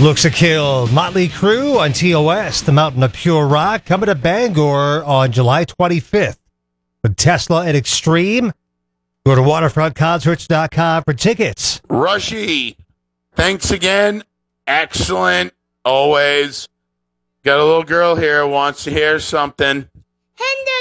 Looks to Kill, Motley Crue on TOS, the Mountain of Pure Rock, coming to Bangor on July 25th with Tesla and Extreme. Go to waterfrontconcerts.com for tickets. Rushy, thanks again. Excellent. Always. Got a little girl here who wants to hear something.